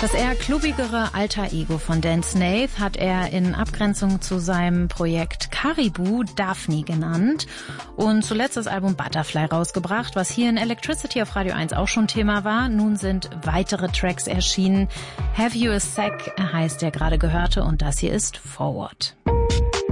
Das eher klubbigere Alter Ego von Dan Snaith hat er in Abgrenzung zu seinem Projekt Caribou Daphne genannt und zuletzt das Album Butterfly rausgebracht, was hier in Electricity auf Radio 1 auch schon Thema war. Nun sind weitere Tracks erschienen. Have You a Sec heißt der gerade gehörte und das hier ist Forward.